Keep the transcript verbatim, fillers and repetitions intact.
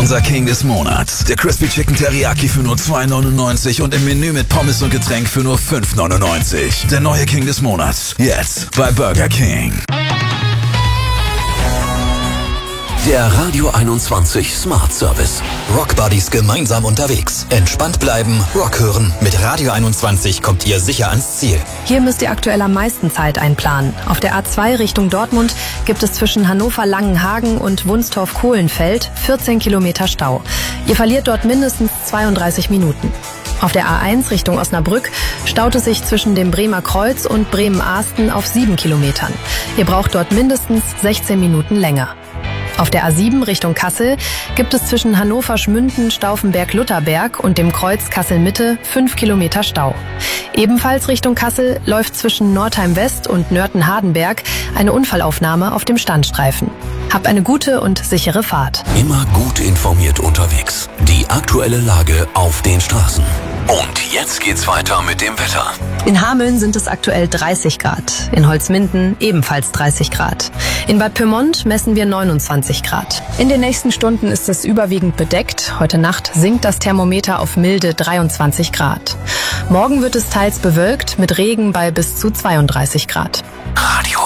Unser King des Monats. Der Crispy Chicken Teriyaki für nur zwei neunundneunzig und im Menü mit Pommes und Getränk für nur fünf neunundneunzig. Der neue King des Monats. Jetzt bei Burger King. Der Radio einundzwanzig Smart Service. Rock Buddies gemeinsam unterwegs. Entspannt bleiben, Rock hören. Mit Radio einundzwanzig kommt ihr sicher ans Ziel. Hier müsst ihr aktuell am meisten Zeit einplanen. Auf der A zwei Richtung Dortmund gibt es zwischen Hannover-Langenhagen und Wunstorf-Kohlenfeld vierzehn Kilometer Stau. Ihr verliert dort mindestens zweiunddreißig Minuten. Auf der A eins Richtung Osnabrück staut es sich zwischen dem Bremer Kreuz und Bremen-Ahsten auf sieben Kilometern. Ihr braucht dort mindestens sechzehn Minuten länger. Auf der A sieben Richtung Kassel gibt es zwischen Hannover-Schmünden, Stauffenberg-Lutherberg und dem Kreuz Kassel-Mitte fünf Kilometer Stau. Ebenfalls Richtung Kassel läuft zwischen Nordheim-West und Nörten-Hardenberg eine Unfallaufnahme auf dem Standstreifen. Habt eine gute und sichere Fahrt. Immer gut informiert unterwegs. Die aktuelle Lage auf den Straßen. Und jetzt geht's weiter mit dem Wetter. In Hameln sind es aktuell dreißig Grad. In Holzminden ebenfalls dreißig Grad. In Bad Pyrmont messen wir neunundzwanzig Grad. In den nächsten Stunden ist es überwiegend bedeckt. Heute Nacht sinkt das Thermometer auf milde dreiundzwanzig Grad. Morgen wird es teils bewölkt mit Regen bei bis zu zweiunddreißig Grad. Radio